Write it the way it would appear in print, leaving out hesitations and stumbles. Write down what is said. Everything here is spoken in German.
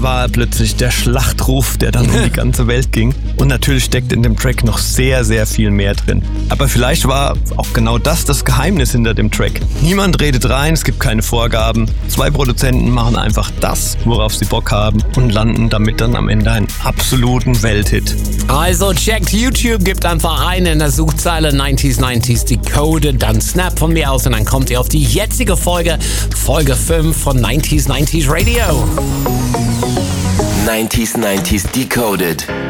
war er plötzlich der Schlachtruf, der dann um die ganze Welt ging. Und natürlich steckt in dem Track noch sehr, sehr viel mehr drin. Aber vielleicht war auch genau das Geheimnis hinter dem Track. Niemand redet rein, es gibt keine Vorgaben. 2 Produzenten machen einfach das, worauf sie Bock haben und landen damit dann am Ende einen absoluten Welthit. Also checkt YouTube, gebt einfach ein in der Suchzeile 90s Decoded, dann Snap von mir aus und dann kommt ihr auf die jetzige Folge 5 von 90s Radio. 90s Decoded.